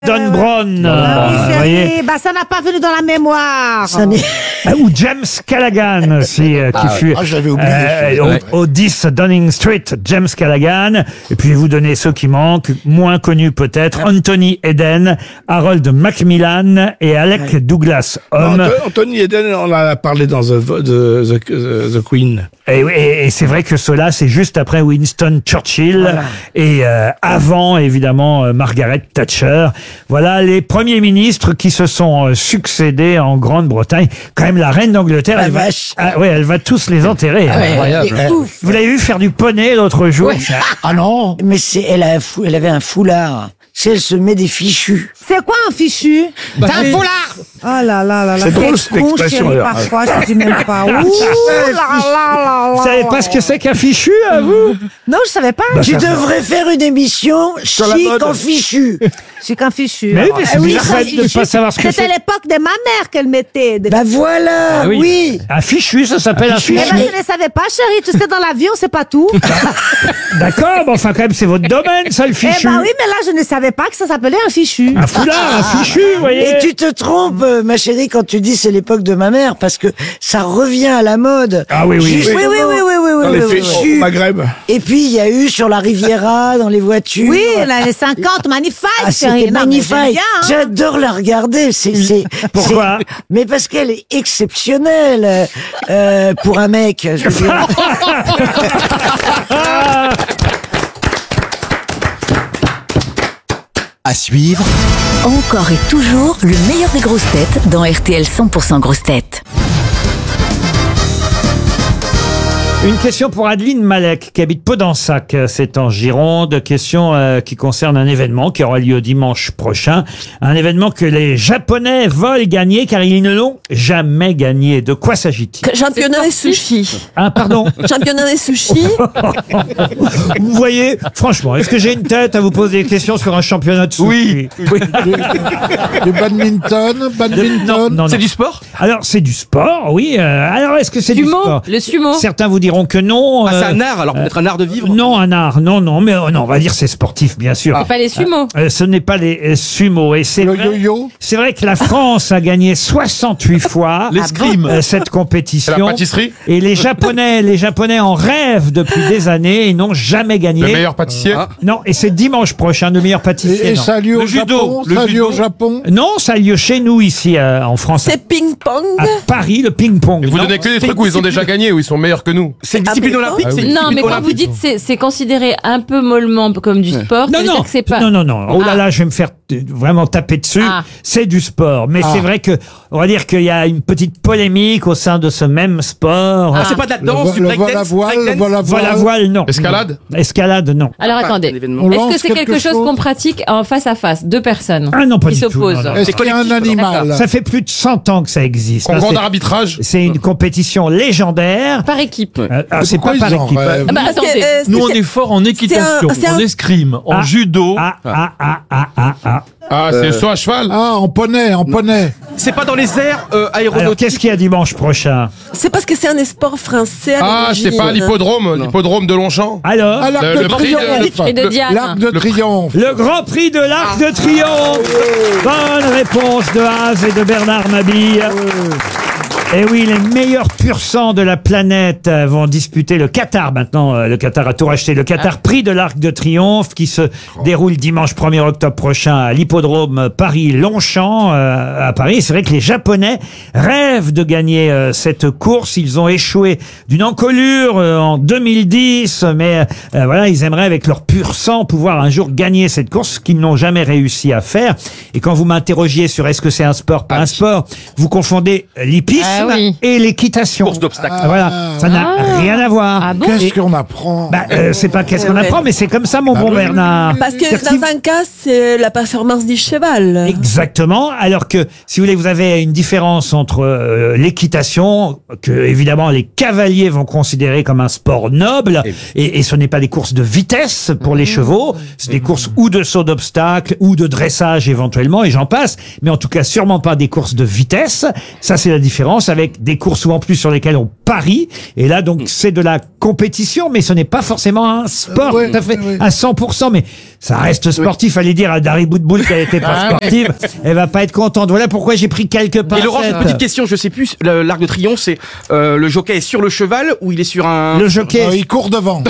Don Brown, Oui, vous voyez. chérie, bah ça n'a pas venu dans la mémoire. Ou James Callaghan aussi, qui fut j'avais oublié. au 10 Downing Street, James Callaghan. Et puis je vais vous donner ceux qui manquent, moins connus peut-être, Anthony Eden, Harold Macmillan et Alec Douglas Home. Anthony Eden, on en a parlé dans The Queen. Et c'est vrai que cela, c'est juste après Winston Churchill et avant, évidemment, Margaret Thatcher. Voilà les premiers ministres qui se sont succédés en Grande-Bretagne. Quand même, la reine d'Angleterre, elle va tous les enterrer. Vous l'avez vu faire du poney l'autre jour? Ah non. Mais elle avait un foulard. Si elle se met des fichus. C'est quoi un fichu? C'est un foulard. Oh là là là là. C'est drôle, cette con, expression, chérie, là. parfois, je dis même pas. Ouh là là là Vous là. savez pas ce que c'est qu'un fichu, vous? Non, je savais pas. Tu devrais faire une émission la chic mode. en fichu. C'est qu'un fichu. Mais oui, alors. mais c'est Ah bizarre ça, de ne fichu. pas savoir ce que C'était c'est. l'époque de ma mère qu'elle mettait. Bah voilà, oui. Un fichu, ça s'appelle un Eh fichu. ben, je ne savais pas, chérie. Tu sais, dans l'avion, c'est pas tout. D'accord, mais enfin, quand même, c'est votre domaine, ça, le Eh fichu. ben oui, mais là, je ne savais pas que ça s'appelait un fichu. Un foulard, un fichu, vous voyez. Et tu te trompes, ma chérie, quand tu dis c'est l'époque de ma mère, parce que ça revient à la mode. Ah oui, oui. Justement. Dans les oui, films oui. au Maghreb. Et puis il y a eu sur la Riviera, dans les voitures. Oui, l'année 50, magnifique, Ah, chérie. c'était Non, mais j'aime magnifique. bien, hein. J'adore la regarder. Pourquoi Mais parce qu'elle est exceptionnelle pour un mec. Je veux dire. À suivre, Encore et toujours le meilleur des grosses têtes dans RTL 100% grosses têtes. Une question pour Adeline Malek, qui habite Podensac, c'est en Gironde. Question qui concerne un événement qui aura lieu dimanche prochain. Un événement que les Japonais veulent gagner car ils ne l'ont jamais gagné. De quoi s'agit-il? Championnat des sushis. Ah, pardon. Championnat des sushis. Vous voyez, franchement, est-ce que j'ai une tête à vous poser des questions sur un championnat de sushi? Oui. Du badminton, Non. C'est du sport? Alors, c'est du sport, oui. Alors, est-ce que c'est du sport? Le sumo. Certains vous diront que non. C'est un art, alors peut-être un art de vivre? Non, un art, non, mais non, on va dire c'est sportif, bien sûr. C'est pas les sumos. Ce n'est pas les sumo. Et c'est le vrai, yo-yo. c'est vrai que la France a gagné 68 fois L'escrime. cette compétition. C'est la pâtisserie? Et les Japonais en rêvent depuis des années et n'ont jamais gagné. Le meilleur pâtissier? Non, et c'est dimanche prochain, le meilleur pâtissier. Et non. ça a lieu Le au judo, Japon. le Ça a lieu au judo. Japon. Non, ça a lieu chez nous ici en France. C'est ping-pong. À Paris, le ping-pong. Vous Non. donnez que des trucs où ils ont déjà gagné, où ils sont meilleurs que nous. C'est une discipline olympique. Ah oui. Non, mais quand vous dites c'est considéré un peu mollement comme du sport, ça veut dire que c'est pas. Non. Oh là là, je vais me faire vraiment taper dessus. Ah. C'est du sport. Mais c'est vrai que, on va dire qu'il y a une petite polémique au sein de ce même sport. Ah, c'est pas de la danse, du Le vol à breakdance, voile, le vol à Voilà, voile. voile, non. Escalade? Non. Escalade, non. Alors attendez, événement. On est-ce lance que c'est quelque quelque chose chose qu'on pratique en face à face, deux personnes Ah non, pas qui du tout, s'opposent? non, non. Est-ce qu'il y a un animal? Ça fait plus de 100 ans que ça existe. Concours C'est- d'arbitrage? C'est une compétition légendaire. Par équipe. Alors, c'est pas Pourquoi par ils en équipe. rêvent Ah bah attendez. Nous, on est fort en équitation, c'est un- en escrime, en Ah. judo. Ah. Ah, c'est saut à cheval? Ah, en poney. C'est pas dans les airs Alors, aéronautiques. qu'est-ce qu'il y a dimanche prochain? C'est parce que c'est un sport français. Ah, c'est pas l'hippodrome de Longchamp? Alors, À l'Arc Le de prix de- Triomphe. Et de Diane. L'Arc de Triomphe. le Grand Prix de l'Arc de Triomphe. Bonne réponse de Haz et de Bernard Mabille. Et oui, les meilleurs pur sang de la planète vont disputer le Qatar. Maintenant, le Qatar a tout racheté. Le Qatar Prix de l'Arc de Triomphe qui se déroule dimanche 1er octobre prochain à l'hippodrome Paris-Longchamp à Paris. C'est vrai que les Japonais rêvent de gagner cette course. Ils ont échoué d'une encolure en 2010, mais voilà, ils aimeraient avec leur pur sang pouvoir un jour gagner cette course, ce qu'ils n'ont jamais réussi à faire. Et quand vous m'interrogiez sur est-ce que c'est un sport, pas un sport, vous confondez l'hippisme Ah oui. et l'équitation. Course d'obstacles. Voilà, ça n'a rien à voir. Ah bon? Qu'est-ce qu'on apprend? Bah, c'est pas qu'est-ce qu'on apprend, mais c'est comme ça, mon bon oui. Bernard. Parce que C'est-à-dire que dans un cas, c'est la performance du cheval. Exactement. Alors que, si vous voulez, vous avez une différence entre l'équitation, que évidemment les cavaliers vont considérer comme un sport noble, et ce n'est pas des courses de vitesse pour les chevaux, c'est des courses ou de saut d'obstacle, ou de dressage éventuellement, et j'en passe, mais en tout cas sûrement pas des courses de vitesse. Ça, c'est la différence avec des courses ou en plus sur lesquelles on parie, et là donc c'est de la compétition, mais ce n'est pas forcément un sport Ouais, tout à fait ouais. à 100%, mais Ça reste sportif, fallait dire à Dari Boudboul qu'elle était pas sportive. Elle va pas être contente. Voilà pourquoi j'ai pris quelques pincettes. Et Laurent, j'ai une petite question, je sais plus, l'Arc de Triomphe, c'est le jockey est sur le cheval ou il est sur un... Le jockey. Il court devant.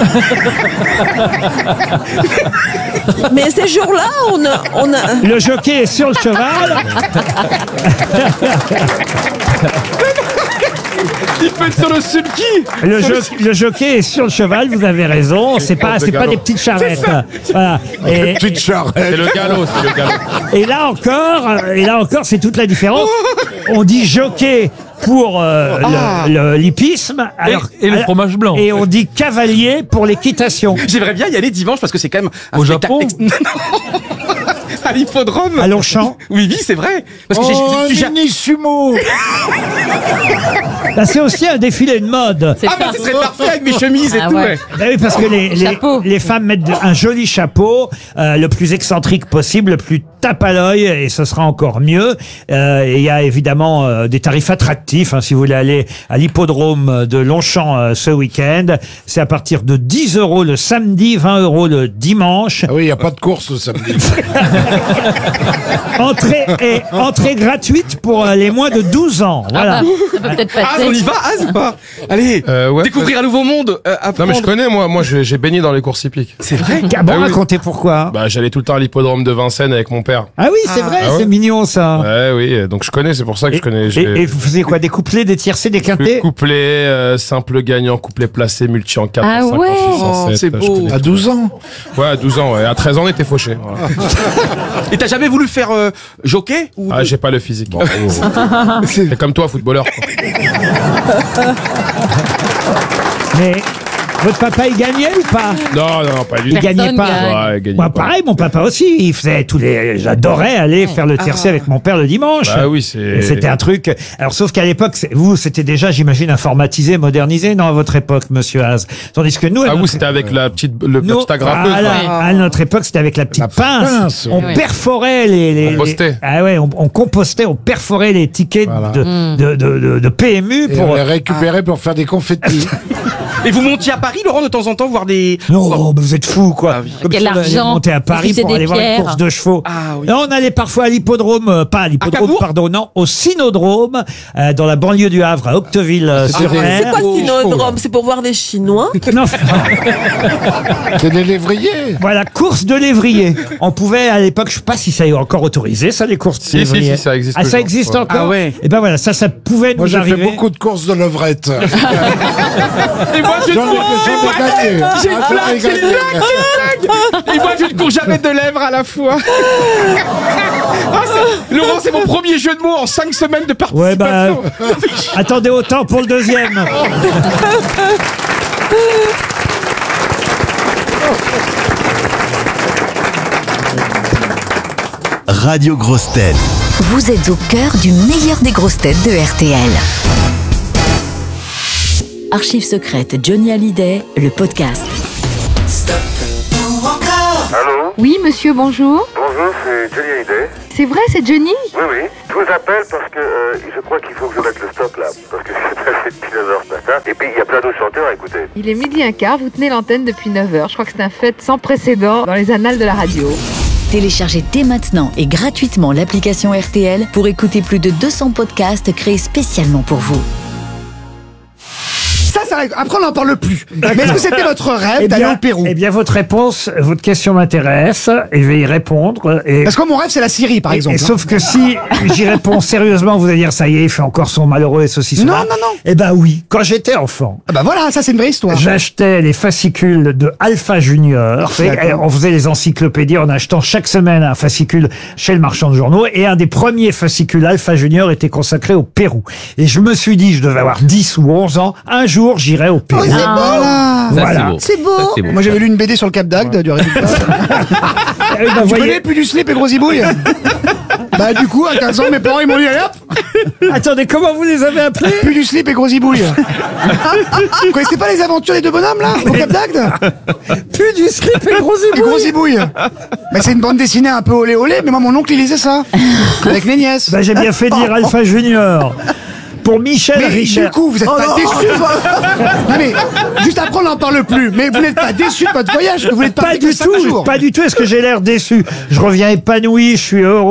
Mais ces jours-là, on a... Le jockey est sur le cheval. Il peut être sur le sulky. Le jockey est sur le cheval, vous avez raison. C'est pas des petites charrettes. Voilà. Une petite charrette. C'est le galop, c'est le galop. Et là encore, c'est toute la différence. On dit jockey pour l'hippisme. Et le fromage blanc. Et on dit cavalier pour l'équitation. J'aimerais bien y aller dimanche parce que c'est quand même un Au spectacle Japon à l'hippodrome. À Longchamp. Oui, c'est vrai. Parce que un mini sumo. Là, c'est aussi un défilé de mode. Ah bah ce serait parfait avec mes chemises et tout. ouais. Ben oui, parce que les femmes mettent un joli chapeau, le plus excentrique possible, le plus tape à l'œil, et ce sera encore mieux. Et il y a évidemment des tarifs attractifs. Si vous voulez aller à l'hippodrome de Longchamp ce week-end, c'est à partir de 10 € le samedi, 20 € le dimanche. Ah oui, il n'y a pas de course le samedi. Entrée gratuite pour les moins de 12 ans. Voilà. Ça peut peut-être Az, passer. on y va, Az ou pas? Allez, Ouais. découvrir un nouveau monde. Non Apprendre. mais je connais moi j'ai baigné dans les courses hippiques. C'est vrai. Ah bon, Ah oui. racontez pourquoi. Bah j'allais tout le temps à l'hippodrome de Vincennes avec mon père. Ah oui, c'est vrai, Ah ouais. c'est mignon ça. Ouais oui, donc je connais, c'est pour ça que je connais. Et vous faisiez quoi? Des couplets, des tiercés, des quintés? Couplet, simple gagnant, couplet placé, multi en 4, Ah en 5, ouais. en 6, en Oh, 7. c'est beau. À 12 ans. Ouais, à 12 ans, ouais. À 13 ans, on était fauchés. Voilà. Et t'as jamais voulu faire jockey ou... Ah, j'ai pas le physique. C'est comme toi, footballeur. quoi. Mais votre papa, il gagnait ou pas? Non, pas du Il tout. gagnait pas. gagne. Ouais, il gagnait Moi, pas. pareil, mon papa aussi. Il faisait j'adorais aller faire le tiercé avec mon père le dimanche. Bah oui, Et c'était un truc. Alors, sauf qu'à l'époque, c'était déjà, j'imagine, informatisé, modernisé, non, à votre époque, monsieur Haas. Tandis que nous, à Ah notre- oui, c'était avec la petite nous, agrafeuse. voilà, là. à notre époque, c'était avec la petite pince. On Oui. perforait les Compostait. Ah ouais, on compostait, on perforait les tickets Voilà. de PMU Et pour. on les récupérait pour faire des confettis. Et vous montiez à Paris, Laurent, de temps en temps, voir des... Non, mais vous êtes fous, quoi. Ah oui. Comme Quel si on allait argent. monter à Paris Utiliser pour des aller voir une pierres. course de chevaux. Ah oui. Non, on allait parfois à l'hippodrome, pas à l'hippodrome, Cabourg pardon, non, au Synodrome, dans la banlieue du Havre, à Octeville-sur-Mer. C'est quoi Synodrome? C'est pour voir des Chinois? Non, C'est des lévriers. voilà, course de lévrier. On pouvait, à l'époque, je sais pas si ça est encore autorisé, ça, les courses de Si, lévrier. ça existe Ah, ça toujours. existe Ouais. encore? Ah ouais. Et ben voilà, ça pouvait Moi, nous j'ai fait arriver. beaucoup de courses de levrette. Et moi, je J'en ai gagné. J'ai une Ah, j'en ai blague, c'est une gagné. blague. Et moi, je ne cours jamais de lèvres à la fois. Laurent, c'est mon premier jeu de mots en 5 semaines de participation. Ouais, bah, attendez autant pour le deuxième. Radio Grosses Têtes. Vous êtes au cœur du meilleur des grosses têtes de RTL. Archives secrètes Johnny Hallyday, le podcast. Allô? Oui, monsieur, bonjour. Bonjour, c'est Johnny Hallyday. C'est vrai, c'est Johnny? Oui, oui. Je vous appelle parce que je crois qu'il faut que je mette le stop là. Parce que je suis passé depuis 9h ce matin. Et puis il y a plein d'autres chanteurs à écouter. Il est 12h15, vous tenez l'antenne depuis 9h. Je crois que c'est un fait sans précédent dans les annales de la radio. Téléchargez dès maintenant et gratuitement l'application RTL pour écouter plus de 200 podcasts créés spécialement pour vous. Ça, après on n'en parle plus. Mais est-ce que c'était votre rêve d'aller au Pérou? Eh bien, votre réponse, votre question m'intéresse et je vais y répondre. Et, Parce que mon rêve, c'est la Syrie, par exemple. sauf que si j'y réponds sérieusement, vous allez dire, ça y est, il fait encore son malheureux et ceci, cela. Non, non, non. Eh ben oui, quand j'étais enfant. Ah bah voilà, ça c'est une vraie histoire. J'achetais les fascicules de Alpha Junior. Vous savez, D'accord. on faisait les encyclopédies en achetant chaque semaine un fascicule chez le marchand de journaux. Et un des premiers fascicules Alpha Junior était consacré au Pérou. Et je me suis dit, je devais avoir 10 ou 11 ans, un jour j'irai au Pérou. Oh, c'est beau là. Voilà. C'est beau. Moi j'avais lu une BD sur le Cap d'Agde du résultat. Eh ben, Tu voyez- connais plus du slip et grosibouille? Bah du coup, à 15 ans, mes parents ils m'ont dit, allez hop, Attendez, comment vous les avez appelés? plus du slip et grosibouille. Vous connaissez pas les aventures des deux bonhommes là, au Cap d'Agde? Plus du slip et Et grosibouille. grosibouille. Mais c'est une bande dessinée un peu olé olé, mais moi mon oncle il lisait ça. Avec mes nièces. Ben, j'ai bien fait dire Alpha Junior. pour Michel Mais Richard. du coup, vous êtes pas déçu. Non mais, juste après, on n'en parle plus. Mais vous n'êtes pas déçu de votre voyage, vous n'êtes Pas du tout, pas du tout. Est-ce que j'ai l'air déçu? Je reviens épanoui, je suis heureux.